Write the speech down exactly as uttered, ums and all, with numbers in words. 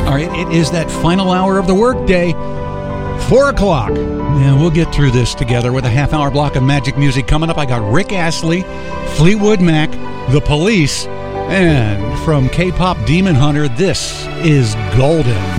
All right, it is that final hour of the workday. Four o'clock. And we'll get through this together with a half hour block of magic music. Coming up, I got Rick Astley, Fleetwood Mac, The Police, and from K-pop Demon Hunter, this is Golden.